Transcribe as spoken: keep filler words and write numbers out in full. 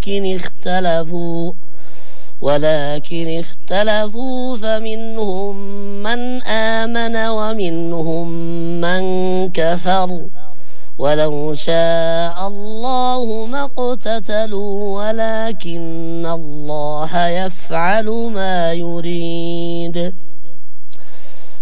ولكن اختلفوا ولكن اختلفوا فمنهم من آمن ومنهم من كفر ولو شاء الله ما اقتتلوا ولكن الله يفعل ما يريد.